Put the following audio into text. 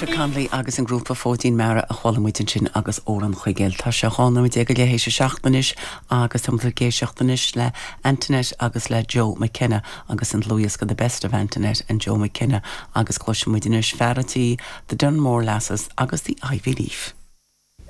Patrick Conley agus an grúpa 14 mara a chhualamuitin sin agus óran chuigéil. Tá se chánamuid ag le hééis seachtanis agus tamla géis seachtanis le Antoinette agus le Joe McKenna agus an Louis go the best of Antoinette and Joe McKenna agus cloisimuidinis Verity, the Dunmore Lasses agus the Ivy Leaf.